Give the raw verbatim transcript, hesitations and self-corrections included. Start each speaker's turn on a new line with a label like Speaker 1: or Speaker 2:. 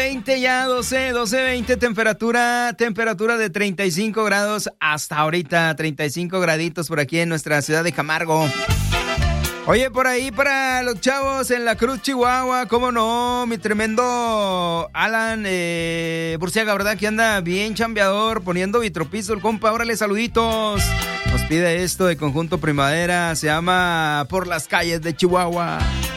Speaker 1: veinte ya, doce, doce veinte, temperatura, temperatura de treinta y cinco grados hasta ahorita, treinta y cinco graditos por aquí en nuestra ciudad de Camargo. Oye, por ahí para los chavos en la Cruz, Chihuahua, cómo no, mi tremendo Alan eh, Burciaga, ¿verdad? Que anda bien chambeador, poniendo vitropiso el compa, órale, saluditos. Nos pide esto de Conjunto Primavera, se llama Por las calles de Chihuahua.